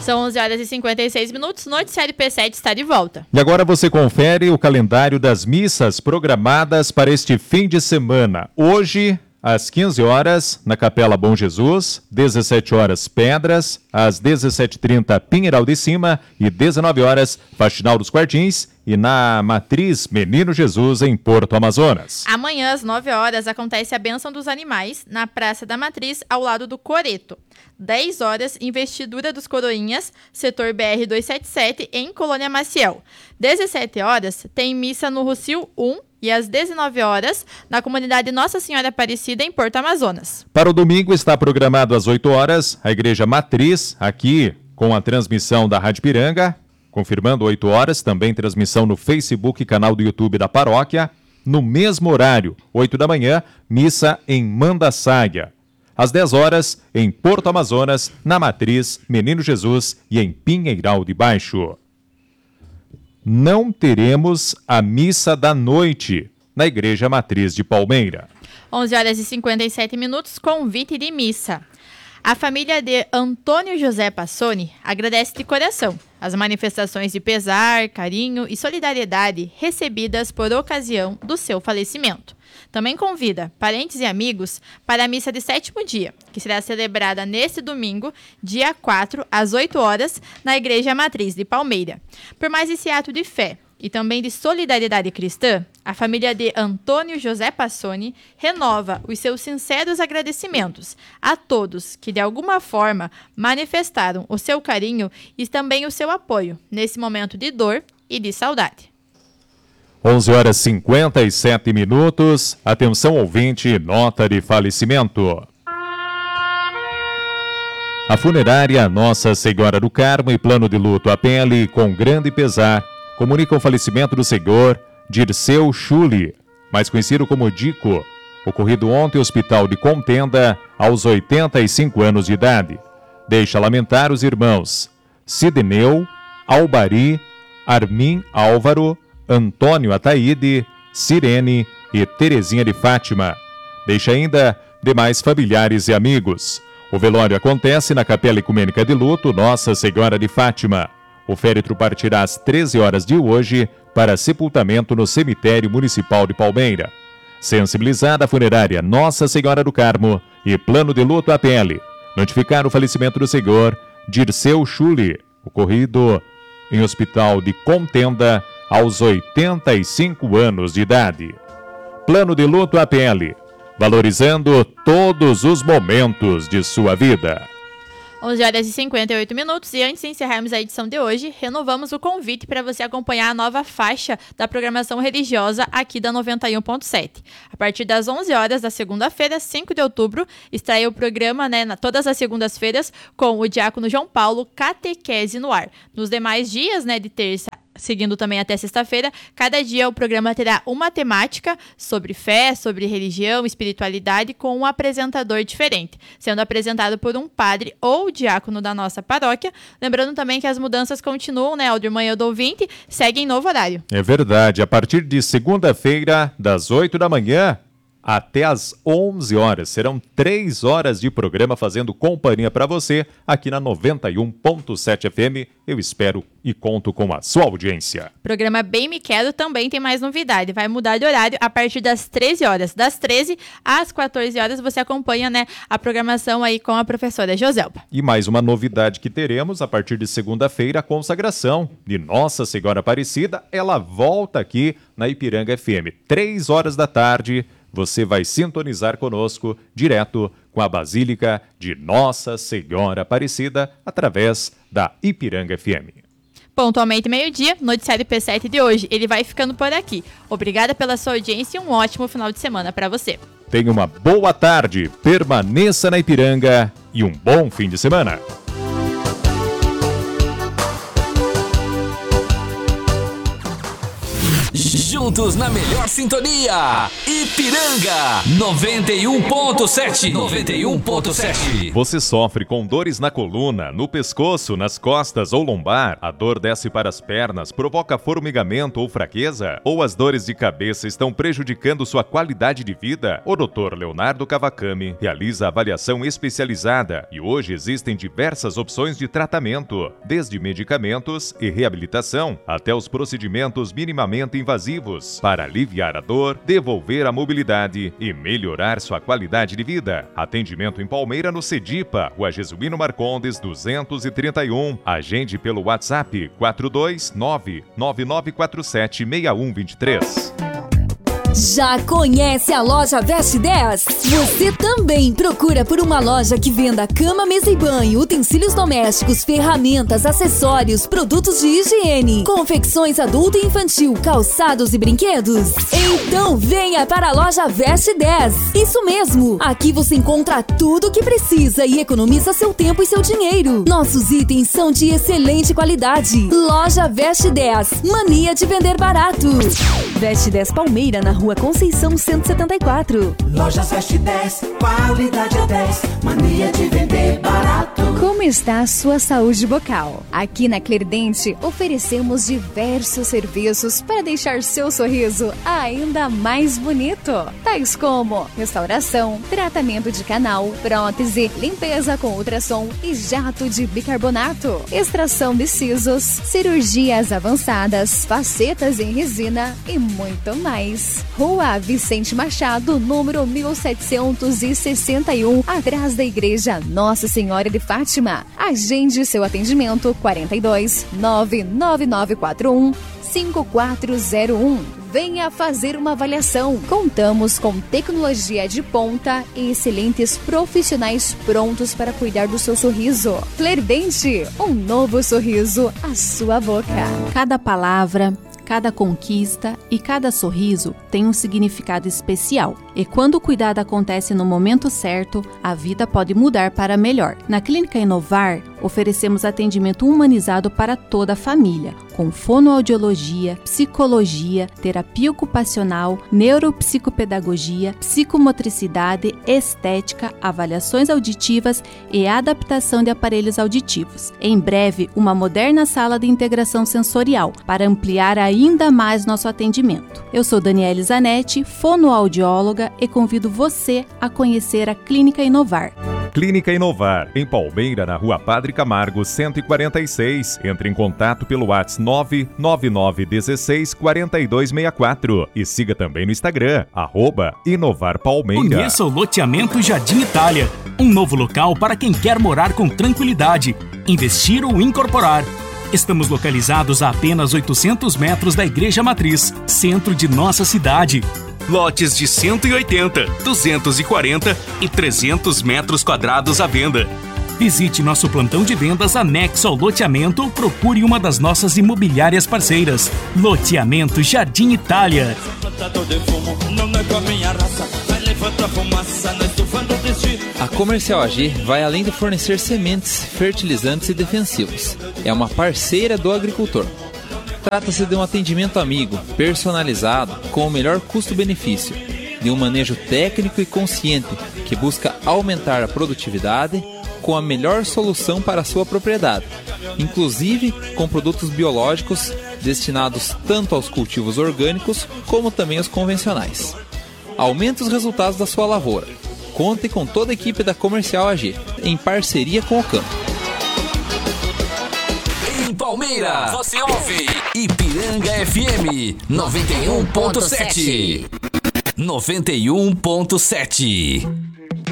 São 11 horas e 56 minutos, Noticiário P7 está de volta. E agora você confere o calendário das missas programadas para este fim de semana. Hoje, às 15 horas, na Capela Bom Jesus, 17 horas, Pedras, às 17h30, Pinheiral de Cima e 19 horas, Faxinal dos Quartins e na Matriz Menino Jesus, em Porto Amazonas. Amanhã, às 9 horas, acontece a Bênção dos Animais, na Praça da Matriz, ao lado do Coreto. 10 horas, Investidura dos Coroinhas, setor BR-277, em Colônia Maciel. 17 horas, tem missa no Rocio 1 e às 19 horas, na comunidade Nossa Senhora Aparecida, em Porto Amazonas. Para o domingo está programado às 8 horas, a Igreja Matriz, aqui com a transmissão da Rádio Ipiranga, confirmando 8 horas, também transmissão no Facebook e canal do YouTube da paróquia. No mesmo horário, 8 da manhã, missa em Mandaçaia. Às 10 horas, em Porto Amazonas, na Matriz, Menino Jesus e em Pinheiral de Baixo. Não teremos a missa da noite na Igreja Matriz de Palmeira. 11 horas e 57 minutos, convite de missa. A família de Antônio José Passoni agradece de coração as manifestações de pesar, carinho e solidariedade recebidas por ocasião do seu falecimento. Também convida parentes e amigos para a missa de 7º dia, que será celebrada neste domingo, dia 4, às 8 horas, na Igreja Matriz de Palmeira. Por mais esse ato de fé e também de solidariedade cristã, a família de Antônio José Passoni renova os seus sinceros agradecimentos a todos que de alguma forma manifestaram o seu carinho e também o seu apoio nesse momento de dor e de saudade. 11 horas e 57 minutos. Atenção ouvinte, nota de falecimento. A funerária Nossa Senhora do Carmo e Plano de Luto APL, com grande pesar, comunica o falecimento do senhor Dirceu Chuli, mais conhecido como Dico, ocorrido ontem no Hospital de Contenda, aos 85 anos de idade. Deixa lamentar os irmãos Sidneu, Albari, Armin Álvaro, Antônio Ataíde, Sirene e Terezinha de Fátima. Deixa ainda demais familiares e amigos. O velório acontece na Capela Ecumênica de Luto Nossa Senhora de Fátima. O féretro partirá às 13 horas de hoje para sepultamento no Cemitério Municipal de Palmeira. Sensibilizada a funerária Nossa Senhora do Carmo e Plano de Luto APL, notificar o falecimento do senhor Dirceu Chuli, ocorrido em Hospital de Contenda, aos 85 anos de idade. Plano de Luto APL, valorizando todos os momentos de sua vida. 11 horas e 58 minutos e antes de encerrarmos a edição de hoje, renovamos o convite para você acompanhar a nova faixa da programação religiosa aqui da 91.7. A partir das 11 horas da segunda-feira, 5 de outubro, estreia o programa, todas as segundas-feiras, com o diácono João Paulo, Catequese no Ar. Nos demais dias, de terça, seguindo também até sexta-feira, cada dia o programa terá uma temática sobre fé, sobre religião, espiritualidade, com um apresentador diferente, sendo apresentado por um padre ou diácono da nossa paróquia. Lembrando também que as mudanças continuam, Aldir Manhã do Ouvinte, segue em novo horário. É verdade, a partir de segunda-feira, das 8 da manhã até às 11 horas. Serão 3 horas de programa fazendo companhia para você aqui na 91.7 FM. Eu espero e conto com a sua audiência. Programa Bem Me Quero também tem mais novidade. Vai mudar de horário a partir das 13 horas. Das 13 às 14 horas você acompanha a programação aí com a professora Joselba. E mais uma novidade que teremos a partir de segunda-feira, a consagração de Nossa Senhora Aparecida. Ela volta aqui na Ipiranga FM. 3 horas da tarde. Você vai sintonizar conosco direto com a Basílica de Nossa Senhora Aparecida através da Ipiranga FM. Pontualmente meio-dia, noticiário P7 de hoje. Ele vai ficando por aqui. Obrigada pela sua audiência e um ótimo final de semana para você. Tenha uma boa tarde, permaneça na Ipiranga e um bom fim de semana. Juntos na melhor sintonia. Ipiranga 91.7. 91.7. Você sofre com dores na coluna, no pescoço, nas costas ou lombar? A dor desce para as pernas, provoca formigamento ou fraqueza? Ou as dores de cabeça estão prejudicando sua qualidade de vida? O Dr. Leonardo Cavacami realiza avaliação especializada e hoje existem diversas opções de tratamento, desde medicamentos e reabilitação até os procedimentos minimamente invasivos para aliviar a dor, devolver a mobilidade e melhorar sua qualidade de vida. Atendimento em Palmeira, no Cedipa, Rua Jesuíno Marcondes 231. Agende pelo WhatsApp 429-9947-6123. Já conhece a loja Veste 10? Você também procura por uma loja que venda cama, mesa e banho, utensílios domésticos, ferramentas, acessórios, produtos de higiene, confecções adulto e infantil, calçados e brinquedos? Então venha para a loja Veste 10. Isso mesmo! Aqui você encontra tudo o que precisa e economiza seu tempo e seu dinheiro. Nossos itens são de excelente qualidade. Loja Veste 10. Mania de vender barato. Veste 10 Palmeira, na Rua Conceição 174. Lojas Veste 10, qualidade é 10, mania de vender barato. Como está a sua saúde bucal? Aqui na Clerdente oferecemos diversos serviços para deixar seu sorriso ainda mais bonito, tais como restauração, tratamento de canal, prótese, limpeza com ultrassom e jato de bicarbonato, extração de sisos, cirurgias avançadas, facetas em resina e muito mais. Rua Vicente Machado, número 1761, atrás da Igreja Nossa Senhora de Fátima. Agende seu atendimento 42 99941 5401. Venha fazer uma avaliação. Contamos com tecnologia de ponta e excelentes profissionais prontos para cuidar do seu sorriso. Clerdente, um novo sorriso à sua boca. Cada palavra, cada conquista e cada sorriso tem um significado especial. E quando o cuidado acontece no momento certo, a vida pode mudar para melhor. Na Clínica Inovar, oferecemos atendimento humanizado para toda a família, com fonoaudiologia, psicologia, terapia ocupacional, neuropsicopedagogia, psicomotricidade, estética, avaliações auditivas e adaptação de aparelhos auditivos. Em breve, uma moderna sala de integração sensorial para ampliar ainda mais nosso atendimento. Eu sou Daniele Zanetti, fonoaudióloga, e convido você a conhecer a Clínica Inovar. Clínica Inovar, em Palmeira, na Rua Padre Camargo, 146. Entre em contato pelo WhatsApp 999164264 e siga também no Instagram, @InovarPalmeira. Conheça o loteamento Jardim Itália, um novo local para quem quer morar com tranquilidade, investir ou incorporar. Estamos localizados a apenas 800 metros da Igreja Matriz, centro de nossa cidade. Lotes de 180, 240 e 300 metros quadrados à venda. Visite nosso plantão de vendas anexo ao loteamento ou procure uma das nossas imobiliárias parceiras. Loteamento Jardim Itália. A Comercial AG vai além de fornecer sementes, fertilizantes e defensivos. É uma parceira do agricultor. Trata-se de um atendimento amigo, personalizado, com o melhor custo-benefício, de um manejo técnico e consciente que busca aumentar a produtividade com a melhor solução para a sua propriedade, inclusive com produtos biológicos destinados tanto aos cultivos orgânicos como também aos convencionais. Aumente os resultados da sua lavoura. Conte com toda a equipe da Comercial AG, em parceria com o campo. Palmeira, você ouve Ipiranga FM 91.7. 91.7.